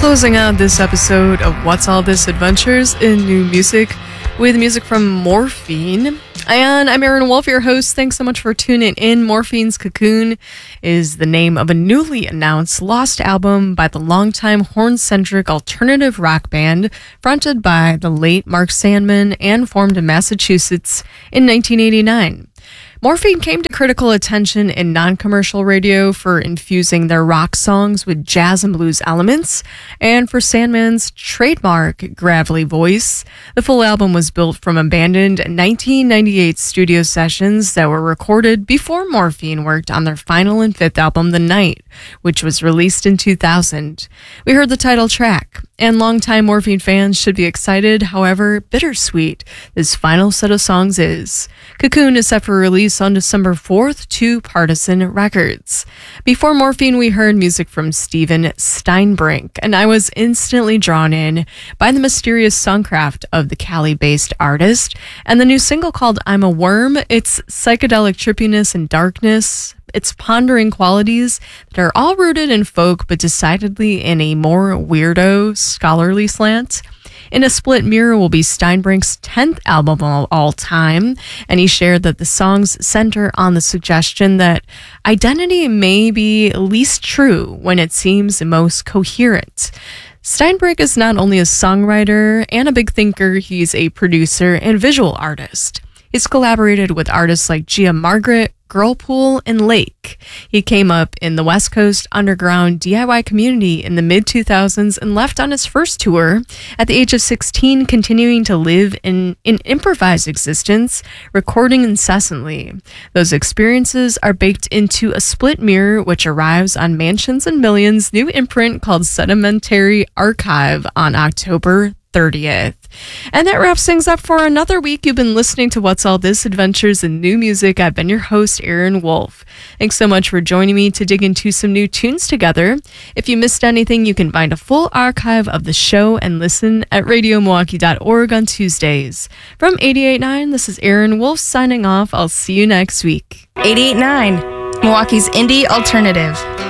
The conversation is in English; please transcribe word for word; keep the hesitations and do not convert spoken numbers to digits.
Closing out this episode of What's All This Adventures in New Music with music from Morphine. And I'm Aaron Wolf, your host. Thanks so much for tuning in. Morphine's Cocoon is the name of a newly announced lost album by the longtime horn-centric alternative rock band fronted by the late Mark Sandman and formed in Massachusetts in nineteen eighty-nine. Morphine came to critical attention in non-commercial radio for infusing their rock songs with jazz and blues elements, and for Sandman's trademark gravelly voice. The full album was built from abandoned nineteen ninety-eight studio sessions that were recorded before Morphine worked on their final and fifth album, The Night, which was released in two thousand. We heard the title track, and longtime Morphine fans should be excited, however bittersweet this final set of songs is. Cocoon is set for release on December fourth to Partisan Records. Before Morphine, we heard music from Steven Steinbrink, and I was instantly drawn in by the mysterious songcraft of the Cali-based artist, and the new single called I'm a Worm. Its psychedelic trippiness and darkness, its pondering qualities that are all rooted in folk, but decidedly in a more weirdo, scholarly slant. In a Split Mirror will be Steinbrink's tenth album of all time, and he shared that the songs center on the suggestion that identity may be least true when it seems most coherent. Steinbrink is not only a songwriter and a big thinker, he's a producer and visual artist. He's collaborated with artists like Gia Margaret, Girlpool, and Lake. He came up in the West Coast underground D I Y community in the mid two thousands and left on his first tour at the age of sixteen, continuing to live in an improvised existence, recording incessantly. Those experiences are baked into A Split Mirror, which arrives on Mansions and Millions' new imprint called Sedimentary Archive on October thirtieth. And that wraps things up for another week. You've been listening to What's All This Adventures in New Music. I've been your host, Aaron Wolf. Thanks so much for joining me to dig into some new tunes together. If you missed anything, you can find a full archive of the show and listen at radio milwaukee dot org on Tuesdays. From eighty-eight point nine, this is Aaron Wolf signing off. I'll see you next week. eighty-eight point nine, Milwaukee's indie alternative.